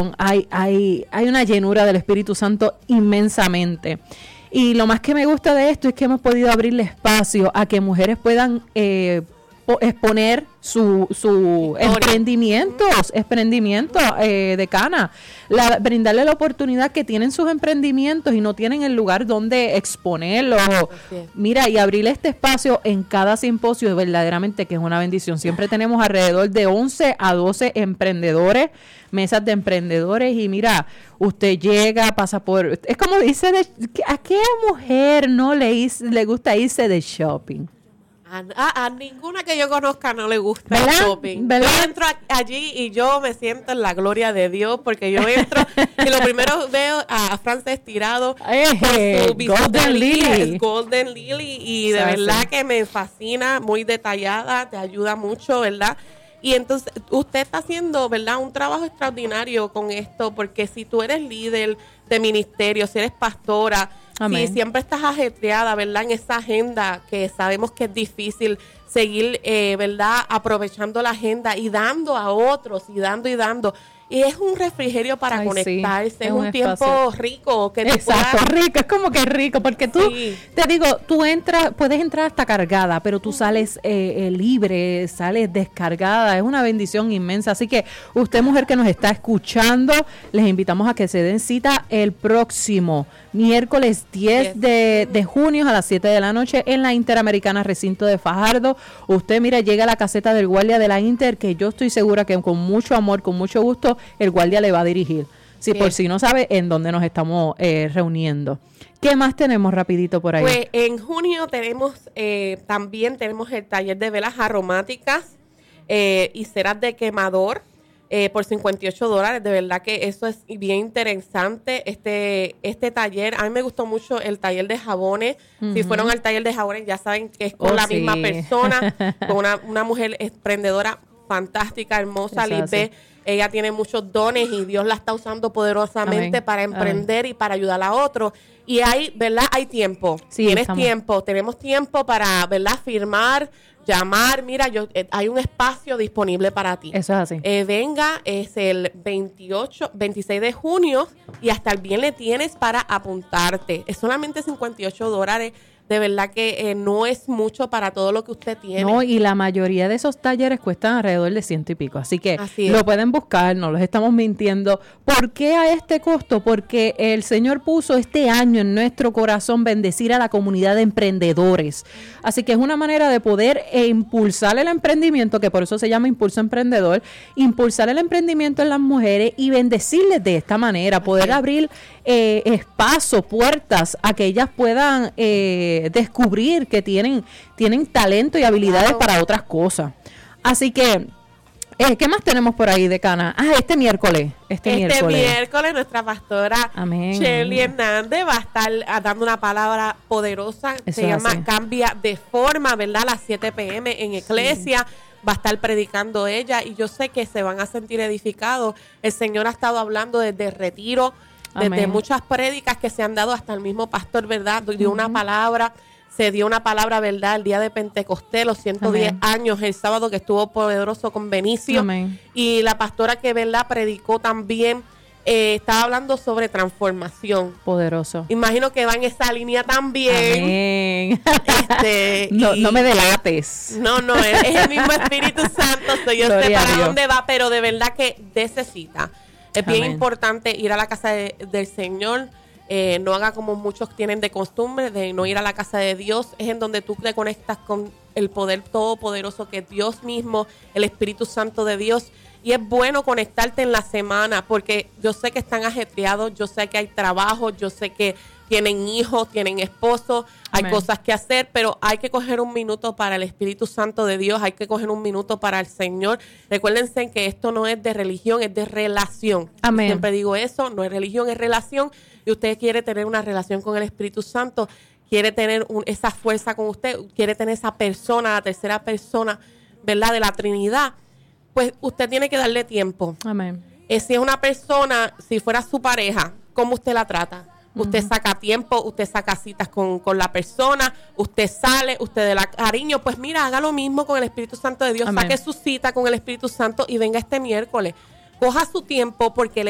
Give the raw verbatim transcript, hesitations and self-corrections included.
bendición, hay, hay, hay una llenura del Espíritu Santo inmensamente. Y lo más que me gusta de esto es que hemos podido abrirle espacio a que mujeres puedan eh, exponer su, su emprendimientos, emprendimientos eh, de cana, la, brindarle la oportunidad que tienen sus emprendimientos y no tienen el lugar donde exponerlos. Mira, y abrirle este espacio en cada simposio verdaderamente que es una bendición. Siempre tenemos alrededor de once a doce emprendedores, mesas de emprendedores, y mira, usted llega, pasa por, es como dice, de, ¿a qué mujer no le, le gusta irse de shopping? A, a, a ninguna que yo conozca no le gusta ¿verdad? El shopping. ¿verdad? Yo entro a, allí y yo me siento en la gloria de Dios, porque yo entro y lo primero veo a, a Frances tirado eh, con su Golden Lily. Golden Lily, y de ¿sabes? verdad que me fascina, muy detallada, te ayuda mucho, ¿verdad? Y entonces usted está haciendo, ¿verdad?, un trabajo extraordinario con esto, porque si tú eres líder de ministerio, si eres pastora, amén, si siempre estás ajetreada, ¿verdad?, en esa agenda que sabemos que es difícil seguir, eh, ¿verdad?, aprovechando la agenda y dando a otros y dando y dando. Y es un refrigerio para Ay, conectarse, sí, es, es un, un tiempo espacio rico. Que exacto, puedas... rico, es como que rico, porque tú, sí, te digo, tú entras, puedes entrar hasta cargada, pero tú uh-huh. sales eh, eh, libre, sales descargada, es una bendición inmensa. Así que usted, mujer que nos está escuchando, les invitamos a que se den cita el próximo miércoles diez de, de junio a las siete de la noche en la Interamericana, recinto de Fajardo. Usted, mira, llega a la caseta del guardia de la Inter, que yo estoy segura que con mucho amor, con mucho gusto, el guardia le va a dirigir. Si bien, por si no sabe en dónde nos estamos eh, reuniendo. ¿Qué más tenemos rapidito por ahí? Pues en junio tenemos, eh, también tenemos el taller de velas aromáticas eh, y ceras de quemador. Eh, por cincuenta y ocho dólares, de verdad que eso es bien interesante, este este taller. A mí me gustó mucho el taller de jabones. Uh-huh. Si fueron al taller de jabones ya saben que es con oh, la sí. misma persona, con una, una mujer emprendedora fantástica, hermosa, Lisbeth. Ella tiene muchos dones y Dios la está usando poderosamente Amén. Para emprender Amén. Y para ayudar a otros. Y hay, ¿verdad? Hay tiempo. Sí, Tienes estamos. tiempo. Tenemos tiempo para, ¿verdad? Firmar, llamar. Mira, yo eh, hay un espacio disponible para ti. Eso es así. Eh, venga, es el veintiocho, veintiséis de junio y hasta el viernes tienes para apuntarte. Es solamente cincuenta y ocho dólares. De verdad que eh, no es mucho para todo lo que usted tiene. No, y la mayoría de esos talleres cuestan alrededor de ciento y pico. Así que Así lo pueden buscar, no los estamos mintiendo. ¿Por qué a este costo? Porque el Señor puso este año en nuestro corazón bendecir a la comunidad de emprendedores. Así que es una manera de poder eh, impulsar el emprendimiento, que por eso se llama Impulso Emprendedor, impulsar el emprendimiento en las mujeres y bendecirles de esta manera, poder Así. abrir eh, espacio, puertas a que ellas puedan eh, descubrir que tienen, tienen talento y habilidades claro. para otras cosas. Así que, eh, ¿qué más tenemos por ahí, decana? Ah, este miércoles. Este, este miércoles. miércoles nuestra pastora Shelly Hernández va a estar dando una palabra poderosa. Eso se llama hace. Cambia de Forma, ¿verdad? A las siete p.m. en Iglesia. Sí. Va a estar predicando ella y yo sé que se van a sentir edificados. El Señor ha estado hablando desde retiro, desde Amén. Muchas prédicas que se han dado, hasta el mismo pastor, ¿verdad? Dio uh-huh. una palabra, se dio una palabra, ¿verdad? El día de Pentecostés, los ciento diez Amén. Años, el sábado que estuvo poderoso con Benicio. Amén. Y la pastora que, ¿verdad? Predicó también, eh, estaba hablando sobre transformación. Poderoso. Imagino que va en esa línea también. Amén. Este, no, y, no me delates. No, no, es, es el mismo Espíritu Santo, so yo Gloria sé para dónde va, pero de verdad que necesita. Es bien Amén. Importante ir a la casa de, del Señor. Eh, no haga como muchos tienen de costumbre de no ir a la casa de Dios. Es en donde tú te conectas con el poder todopoderoso que es Dios mismo, el Espíritu Santo de Dios. Y es bueno conectarte en la semana porque yo sé que están ajetreados, yo sé que hay trabajo, yo sé que tienen hijos, tienen esposos, hay Amén. Cosas que hacer, pero hay que coger un minuto para el Espíritu Santo de Dios, hay que coger un minuto para el Señor. Recuérdense que esto no es de religión, es de relación. Amén. Siempre digo eso, no es religión, es relación. Y usted quiere tener una relación con el Espíritu Santo, quiere tener un, esa fuerza con usted, quiere tener esa persona, la tercera persona, ¿verdad?, de la Trinidad, pues usted tiene que darle tiempo. Amén. Eh, si es una persona, si fuera su pareja, ¿cómo usted la trata? Usted uh-huh. saca tiempo, usted saca citas con, con la persona, usted sale, usted le da cariño. Pues mira, haga lo mismo con el Espíritu Santo de Dios. Amén. Saque su cita con el Espíritu Santo y venga este miércoles. Coja su tiempo porque Él